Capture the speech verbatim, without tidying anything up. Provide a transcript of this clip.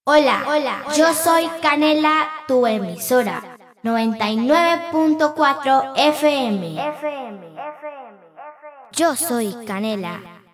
Hola, hola, yo soy Canela, tu emisora, noventa y nueve punto cuatro F M. Yo soy Canela.